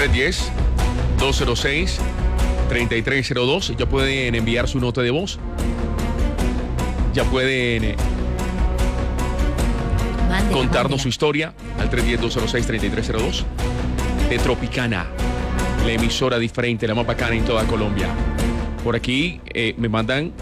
310-206-3302. Ya pueden enviar su nota de voz. Ya pueden contarnos su historia al 310-206-3302 de Tropicana, la emisora diferente, la más bacana en toda Colombia. Por aquí me mandan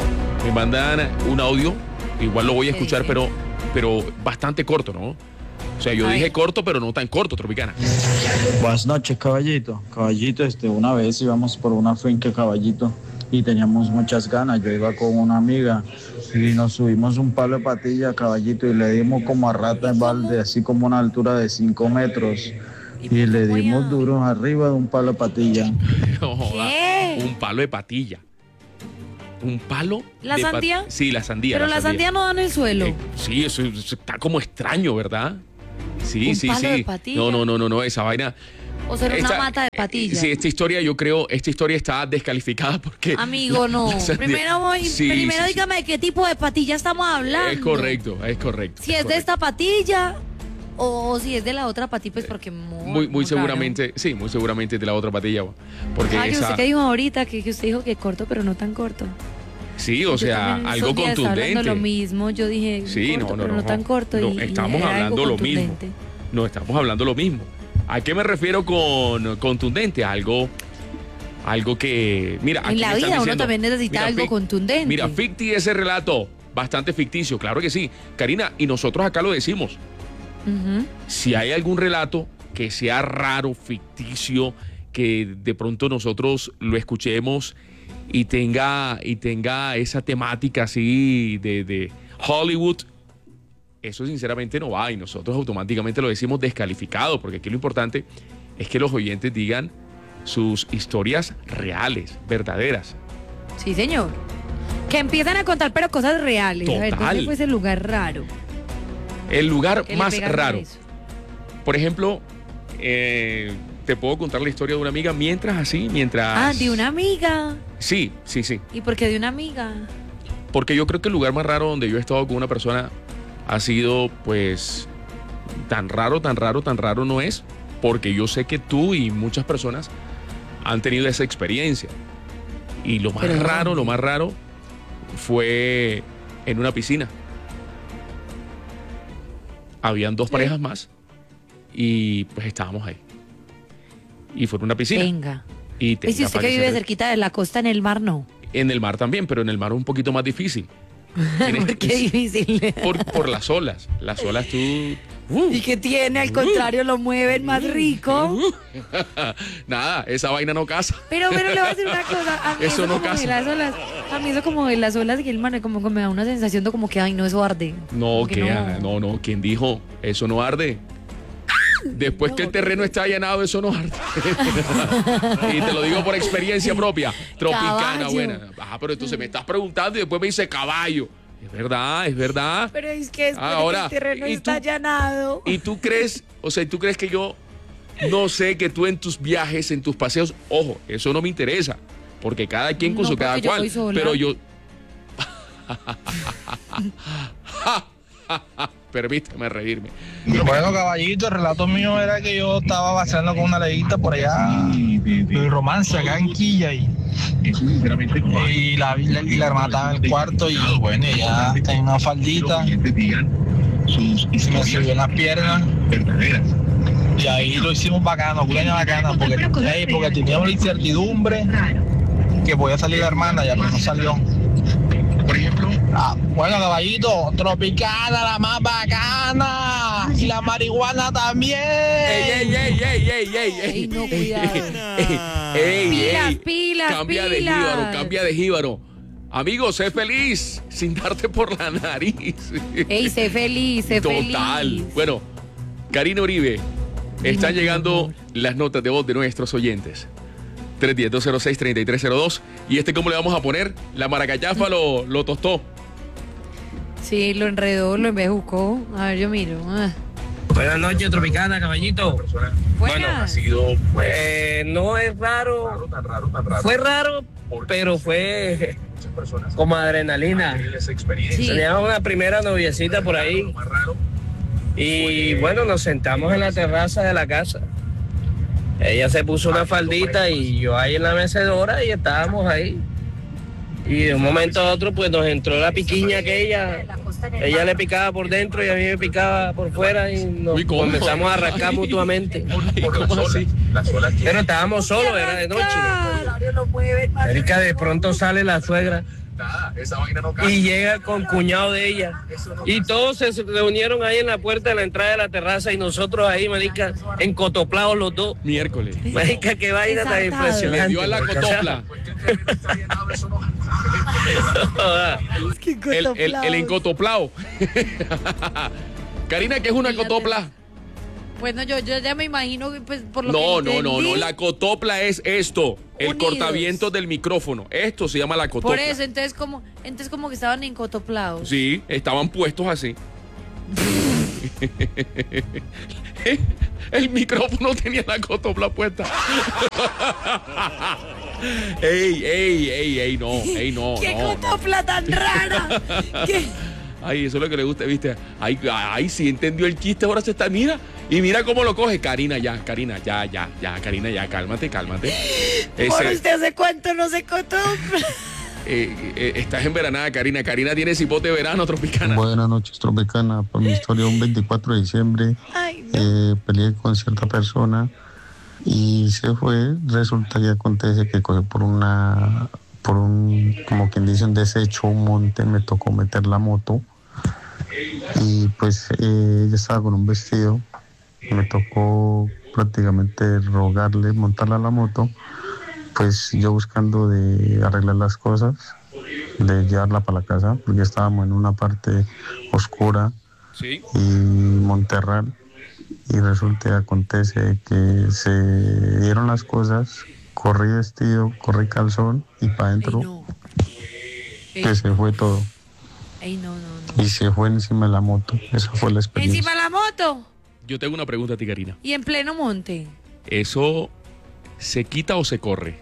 un audio, igual lo voy a escuchar, pero bastante corto, ¿no? O sea, yo dije corto, pero no tan corto, Tropicana. Buenas noches, caballito. Caballito, una vez íbamos por una finca, caballito, y teníamos muchas ganas. Yo iba con una amiga y nos subimos un palo de patilla, caballito, y le dimos como a rata en balde, así como a una altura de 5 metros. Y le dimos duro arriba de un palo de patilla. ¿Qué? Un palo de patilla. ¿Un palo? ¿La sandía? Sí, la sandía. Pero la sandía no da en el suelo. Sí, eso está como extraño, ¿verdad? Sí. De patilla. No, esa vaina. O sea, una mata de patilla. Sí, esta historia está descalificada porque... Amigo, no. Primero dígame de qué tipo de patilla estamos hablando. Es correcto. Si es de esta patilla o si es de la otra patilla, pues porque... Muy seguramente, sí, muy seguramente de la otra patilla. Porque que usted que dijo ahorita, que usted dijo que corto, pero no tan corto. Sí, o sea, algo contundente. Hablando lo mismo, yo dije sí, corto, pero no tan corto. No, estamos hablando lo mismo. No, estamos hablando lo mismo. ¿A qué me refiero con contundente? Algo que... Mira, en la vida uno también necesita algo contundente. Mira, ficti ese relato, bastante ficticio, claro que sí. Karina, y nosotros acá lo decimos. Si hay algún relato que sea raro, ficticio, que de pronto nosotros lo escuchemos y tenga esa temática así de Hollywood, eso sinceramente no va y nosotros automáticamente lo decimos descalificado, porque aquí lo importante es que los oyentes digan sus historias reales, verdaderas. Sí, señor. Que empiezan a contar pero cosas reales. Total. A ver, ¿dónde fue ese lugar raro? El lugar más raro. Por ejemplo, te puedo contar la historia de una amiga mientras... Ah, ¿de una amiga? Sí. ¿Y por qué de una amiga? Porque yo creo que el lugar más raro donde yo he estado con una persona ha sido, pues, tan raro no es, porque yo sé que tú y muchas personas han tenido esa experiencia. Y lo más raro fue en una piscina. Habían dos parejas más y pues estábamos ahí. Y fue en una piscina. Venga. Y si usted que vive cerquita de la costa, en el mar no. En el mar también, pero en el mar es un poquito más difícil. ¿Por qué difícil? Por las olas. Las olas tú... ¿Y qué tiene? Al contrario, lo mueven más rico. Nada, esa vaina no casa. Pero le voy a decir una cosa. A mí eso no casa. A mí eso como de las olas y el mar como que me da una sensación de como que, ay, no, eso arde. No, no. ¿Quién dijo? Eso no arde. Después que el terreno está allanado, eso no arde. Y te lo digo por experiencia propia. Tropicana, caballo. Buena. Pero entonces me estás preguntando y después me dice caballo. Es verdad. Pero es que ahora, el terreno está allanado. ¿Y tú crees que yo no sé que tú en tus viajes, en tus paseos, ojo, eso no me interesa, porque cada quien con su cada cual, pero yo... Permíteme reírme. Bueno, caballito, el relato mío era que yo estaba vaciando con una leguita por allá, el romance acá en Quilla, y la hermana estaba en el cuarto y bueno, ella tenía una faldita, y me subió en las piernas, y ahí lo hicimos bacano, porque teníamos la incertidumbre que podía salir la hermana, ya pero no salió. Por ejemplo, bueno, caballito, Tropicana, la más bacana, y la marihuana también. ¡Ey, no, cuidado! ¡Pilas! Cambia de jíbaro. Amigo, sé feliz sin darte por la nariz. ¡Ey, sé feliz! Total. Bueno, Karina Uribe, están llegando las notas de voz de nuestros oyentes. 310-206-3302. ¿Y cómo le vamos a poner? La maracayafa lo tostó. Sí, lo enredó, lo embejucó. A ver, yo miro. Buenas noches, Tropicana, caballito. Bueno, ha sido, no es raro. Fue raro, pero fue como adrenalina. Sí. Teníamos una primera noviecita por ahí. Y bueno, nos sentamos en la terraza de la casa. Ella se puso una faldita y yo ahí en la mecedora y estábamos ahí. Y de un momento a otro pues nos entró la piquiña aquella. Ella le picaba por dentro y a mí me picaba por fuera y nos Uy, ¿cómo? comenzamos a rascar mutuamente. ¿Cómo así? Pero estábamos solos, era de noche. Erika, de pronto sale la suegra y llega con cuñado de ella. Y todos se reunieron ahí en la puerta de la entrada de la terraza y nosotros ahí, marica, encotoplados los dos. Miércoles. Marica, qué vaina tan Exaltado. impresionante. Le dio a la cotopla. El encotoplao. Karina, ¿qué es una cotopla? Bueno, yo ya me imagino, pues, por lo No, que no. entendí. La cotopla es esto. El Unidos. cortavientos del micrófono. Esto se llama la cotopla. Por eso, entonces como que estaban encotoplados. Sí, estaban puestos así. El micrófono tenía la cotopla puesta. ey, no. ¡Qué no. cotopla tan rara! ¿Qué? Ay, eso es lo que le gusta, ¿viste? Ay, sí entendió el chiste, ahora se está, mira, y mira cómo lo coge. Karina, ya, Karina, cálmate. ¿Por usted hace cuánto no se cotopla? Estás enveranada, Karina. Karina tiene cipote de verano, Tropicana. Buenas noches, Tropicana. Por mi historia, un 24 de diciembre Ay, no. peleé con cierta persona y se fue. Resulta y acontece que coge por un, como quien dice, un desecho, un monte, me tocó meter la moto y pues ella estaba con un vestido, me tocó prácticamente rogarle montarla a la moto. Pues yo buscando de arreglar las cosas, de llevarla para la casa, porque estábamos en una parte oscura Sí. y monterral, y resulta y acontece que se dieron las cosas, corrí vestido, corrí calzón y para adentro, Ay, no. que se fue todo, Ay, no. y se fue encima de la moto. Esa fue la experiencia. Encima la moto Yo tengo una pregunta a ti, Karina. y en pleno monte. ¿Eso se quita o se corre?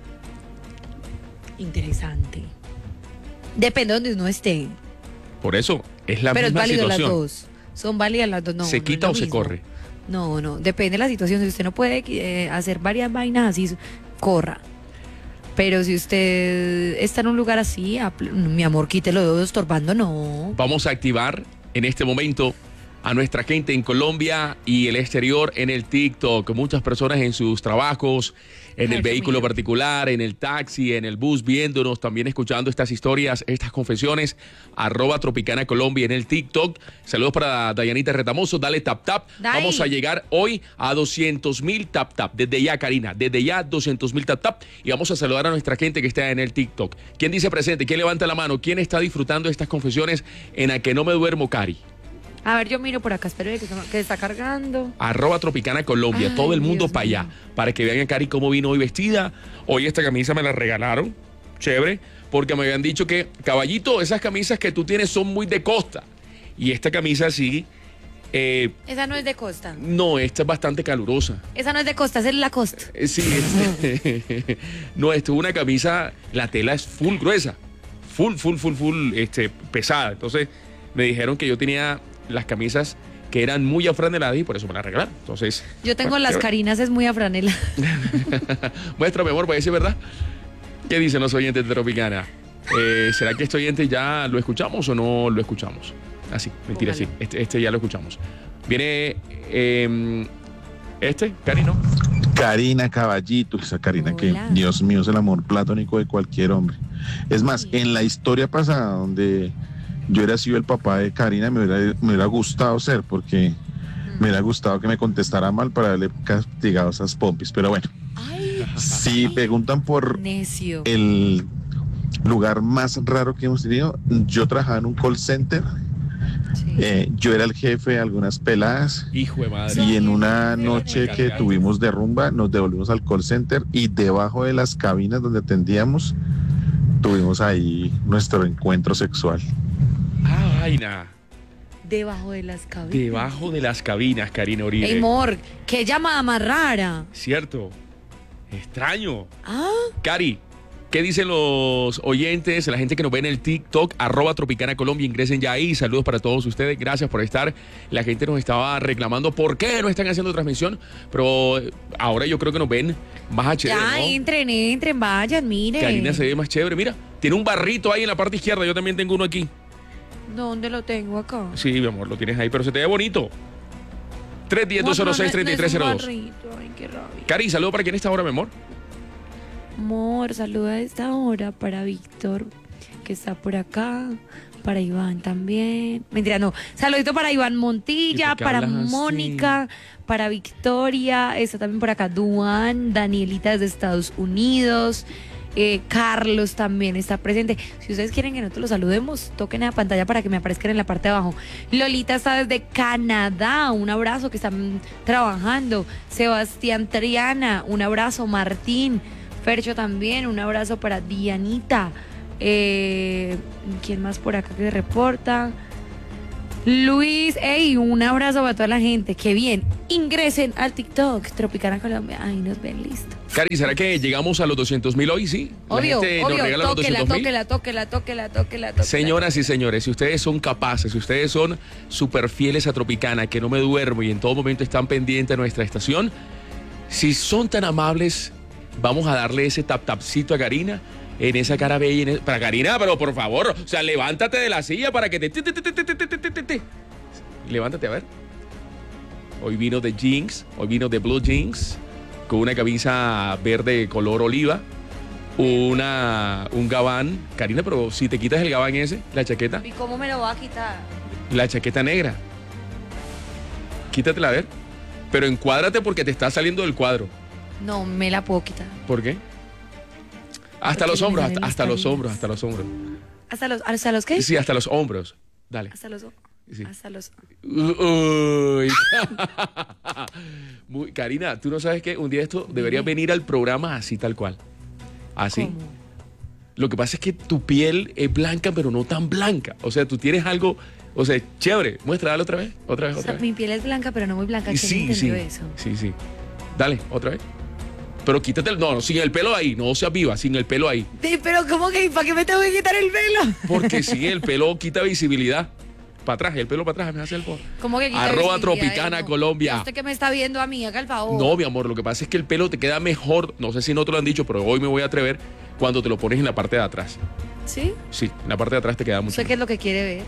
Interesante. Depende de donde uno esté. Por eso, es la Pero es misma válido las situación. dos. Son válidas las dos. No, ¿Se no quita es o lo se mismo. corre? No. Depende de la situación. Si usted no puede hacer varias vainas así, corra. Pero si usted está en un lugar así, mi amor, quítelo estorbando, no. Vamos a activar en este momento a nuestra gente en Colombia y el exterior en el TikTok. Muchas personas en sus trabajos, en el Ay, vehículo mío. particular, en el taxi, en el bus, viéndonos, también escuchando estas historias, estas confesiones. @Tropicana Colombia en el TikTok. Saludos para Dayanita Retamoso. Dale tap. Dai. Vamos a llegar hoy a 200,000 tap. Desde ya, Karina. Desde ya, 200,000 tap. Y vamos a saludar a nuestra gente que está en el TikTok. ¿Quién dice presente? ¿Quién levanta la mano? ¿Quién está disfrutando estas confesiones en A que no me duermo, Cari? A ver, yo miro por acá, espero que está cargando. @Tropicana Colombia, Ay, todo el mundo Dios para allá, mío. para que vean a Cari cómo vino hoy vestida. Hoy esta camisa me la regalaron, chévere, porque me habían dicho que, caballito, esas camisas que tú tienes son muy de costa. Y esta camisa sí, Esa no es de costa. no, esta es bastante calurosa. Esa no es de costa, esa es la costa. Sí, no, esto es una camisa, la tela es full gruesa, full, pesada. Entonces me dijeron que yo tenía las camisas que eran muy afraneladas y por eso me las regalaron. Entonces, Yo tengo bueno, las chévere. carinas, es muy afranela. Muéstrame, amor, para decir verdad. ¿Qué dicen los oyentes de Tropicana? ¿Será que este oyente ya lo escuchamos o no lo escuchamos? Así, mentira, sí. Póngalo. Este ya lo escuchamos. Viene Cari, ¿no? Karina Caballito, esa Karina que, Hola. Dios mío, es el amor platónico de cualquier hombre. Es más, en la historia pasada, donde yo hubiera sido el papá de Karina, me hubiera gustado ser, porque me hubiera gustado que me contestara mal para haberle castigado esas pompis. Pero bueno, Ay, si preguntan por necio. el lugar más raro que hemos tenido, yo trabajaba en un call center, Sí. yo era el jefe de algunas peladas. Hijo de madre. Y en una noche que tuvimos de rumba, nos devolvimos al call center y debajo de las cabinas donde atendíamos, tuvimos ahí nuestro encuentro sexual. Ah, vaina. Debajo de las cabinas. Debajo de las cabinas, Karina Uribe. Ey, amor, qué llamada más rara. Cierto. Extraño. Ah, Cari, ¿Qué dicen los oyentes, la gente que nos ve en el TikTok, @Tropicana Colombia? Ingresen ya ahí. Saludos para todos ustedes. Gracias por estar. La gente nos estaba reclamando por qué no están haciendo transmisión, pero ahora yo creo que nos ven más HD, Ya, ¿no? entren, vayan, miren. Karina se ve más chévere. Mira, tiene un barrito ahí en la parte izquierda. Yo también tengo uno aquí. ¿Dónde lo tengo acá? Sí, mi amor, lo tienes ahí, pero se te ve bonito. 310-206-3302. Ay, qué rabia. Cari, saludo para quién está ahora, mi amor. Amor, saluda a esta hora para Víctor, que está por acá, para Iván también. Mentira, no. Saludito para Iván ¿Y Montilla, por qué para hablas así? Mónica, para Victoria, está también por acá Duan, Danielita desde Estados Unidos. Carlos también está presente. Si ustedes quieren que nosotros los saludemos, toquen a la pantalla para que me aparezcan en la parte de abajo. Lolita está desde Canadá, un abrazo, que están trabajando. Sebastián Triana, un abrazo. Martín Fercho también, un abrazo para Dianita. ¿Quién más por acá que se reporta? Luis, un abrazo para toda la gente. Qué bien. Ingresen al TikTok Tropicana Colombia. Ahí nos ven, listo. Cari, ¿será que llegamos a los 200.000 hoy? Sí. Obvio, La gente nos regala los 200.000. tóquela. Señoras y señores, si ustedes son capaces, si ustedes son súper fieles a Tropicana, que no me duermo y en todo momento están pendientes de nuestra estación, si son tan amables, vamos a darle ese tapcito a Karina en esa cara bella. Para Karina, pero por favor, o sea, levántate de la silla para que te... Levántate, a ver. Hoy vino de jeans, hoy vino de blue jeans, con una camisa verde color oliva, un gabán. Karina, pero si te quitas el gabán ese, la chaqueta, ¿Y cómo me lo va a quitar? la chaqueta negra, quítatela a ver, pero encuádrate porque te está saliendo del cuadro. No, me la puedo quitar. ¿Por qué? Hasta Porque los me hombros, salen hasta las los hombros, carinas. hasta los hombros. ¿Hasta los qué? Sí, hasta los hombros. Dale. Hasta los... Sí. Hasta los... Uy. Karina, tú no sabes que un día esto deberías venir al programa así tal cual. Así. ¿Cómo? Lo que pasa es que tu piel es blanca, pero no tan blanca. O sea, tú tienes algo, o sea, chévere. Muéstrala otra vez, otra vez, O otra sea, vez. mi piel es blanca, pero no muy blanca. ¿Quién Sí, entendió sí. eso? Sí, sí. Dale, otra vez. Pero quítate el... No, sin el pelo ahí. No seas viva, sin el pelo ahí. Sí, pero ¿cómo que? ¿Para qué me tengo que quitar el pelo? Porque sí, el pelo quita visibilidad. Para atrás, el pelo para atrás, me hace el favor. ¿Cómo que quita @ visibilidad? Tropicana No. Colombia. Usted que me está viendo a mí, haga el favor. No, mi amor, lo que pasa es que el pelo te queda mejor. No sé si no te lo han dicho, pero hoy me voy a atrever cuando te lo pones en la parte de atrás. ¿Sí? Sí, en la parte de atrás te queda mucho. ¿Usted qué es lo que quiere ver?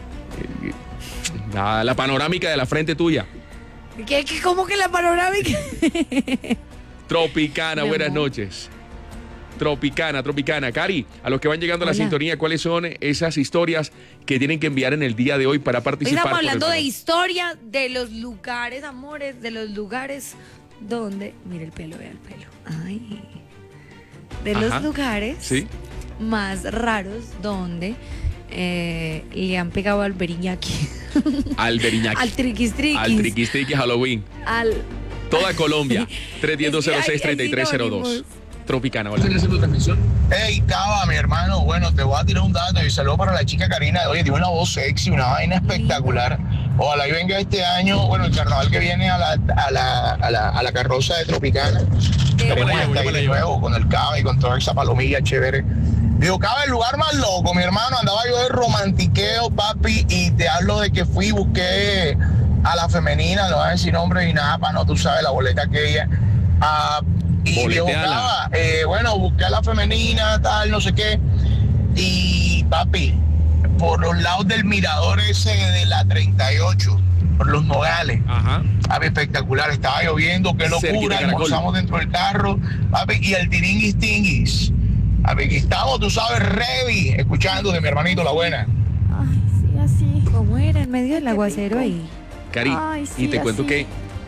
La panorámica de la frente tuya. ¿Cómo que la panorámica? Tropicana, Mi buenas amor. noches. Tropicana. Cari, a los que van llegando a la Hola. sintonía, ¿cuáles son esas historias que tienen que enviar en el día de hoy para Hoy participar? estamos por el hablando de programa? historia, de los lugares, amores, de los lugares donde... Mire el pelo, vea el pelo. Ay. De Ajá. los lugares Sí. más raros donde le han pegado al beriñaki. Al Beriñaki. Al triquis Al Triquis Triquis Halloween. Al... Toda Colombia. Es que 310-206-3302. Tropicana, hola. Hey, Cava, mi hermano, bueno, te voy a tirar un dato y saludo para la chica Karina. Oye, tiene una voz sexy, una vaina espectacular. Ojalá y venga este año, bueno, el carnaval que viene a la carroza de Tropicana. Queremos estar ahí de nuevo con el Cava y con toda esa palomilla chévere. Digo, Cava, el lugar más loco, mi hermano, andaba yo de romantiqueo, papi, y te hablo de que fui y busqué a la femenina, no voy a decir nombre ni nada, para no, tú sabes, la boleta aquella. Y le buscaba, bueno, busqué a la femenina, tal, no sé qué. Y papi, por los lados del mirador ese de la 38, por los Nogales. Ajá. Papi, espectacular, estaba lloviendo, qué Cerquita locura, de Caracol. almorzamos dentro del carro, papi, y el tiringuis tinguis. Papi, aquí estamos, tú sabes, ready, escuchando de mi hermanito La Buena. Ay, sí, así. ¿Cómo era en medio del aguacero ahí? Cari, Ay, sí, y te cuento así.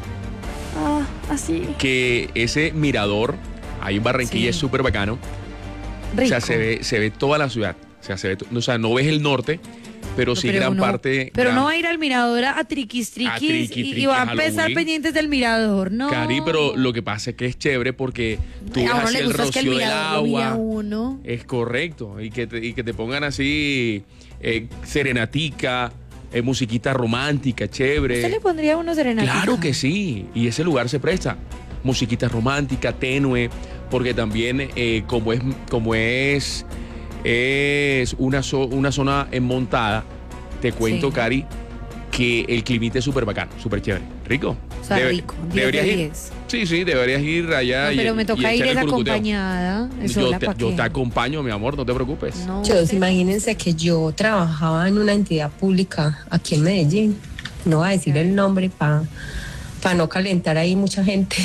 Así. que ese mirador ahí en Barranquilla Sí. es súper bacano. Rico. O sea, se ve toda la ciudad. O sea, o sea, no ves el norte, pero No, sí pero gran uno- parte. Pero gran- no va a ir al mirador a triquis triquis triqui, y va a Halloween. empezar pendientes del mirador, ¿no? Cari, pero lo que pasa es que es chévere porque tú a ves uno así le el gusta es que el rocío del mirador lo mira a agua. uno. Es correcto. Y que te pongan así serenatica, musiquita romántica, chévere. ¿Usted le pondría a uno serenatita? Claro que sí. Y ese lugar se presta. musiquita romántica, tenue, porque también como es una zona montada, te cuento, Sí. Cari, que el climita es súper bacano, súper chévere. Rico. O sea, rico. 10 de Deberías ir. 10. Sí, deberías ir allá. No, pero me toca ir echarle es el curcuteo. acompañada. Yo te acompaño, mi amor, no te preocupes. No, Chicos, imagínense que yo trabajaba en una entidad pública aquí en Medellín. No voy a decir el nombre para no calentar ahí mucha gente.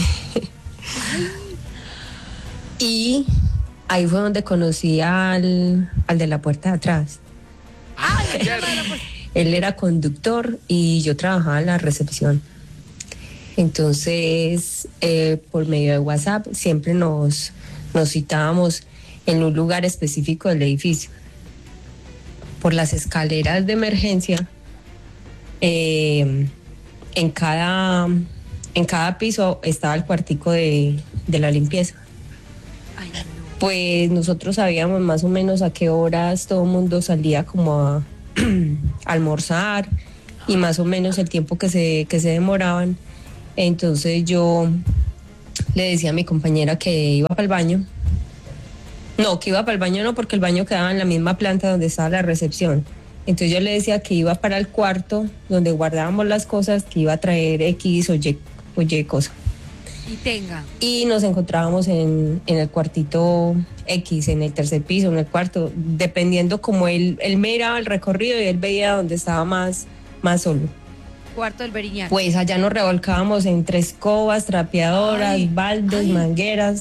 Y ahí fue donde conocí al de la puerta de atrás. Él era conductor y yo trabajaba en la recepción. Entonces, por medio de WhatsApp siempre nos citábamos en un lugar específico del edificio. Por las escaleras de emergencia, en cada piso estaba el cuartico de la limpieza. Pues nosotros sabíamos más o menos a qué horas todo el mundo salía como a almorzar y más o menos el tiempo que se demoraban. Entonces yo le decía a mi compañera que iba para el baño. No, que iba para el baño no, porque el baño quedaba en la misma planta donde estaba la recepción. Entonces yo le decía que iba para el cuarto donde guardábamos las cosas, que iba a traer X o Y cosa. Y tenga. Y nos encontrábamos en el cuartito X, en el tercer piso, en el cuarto, dependiendo como él miraba el recorrido y él veía donde estaba más solo. Cuarto del Beriñac. Pues allá nos revolcábamos entre escobas, trapeadoras, baldes, mangueras.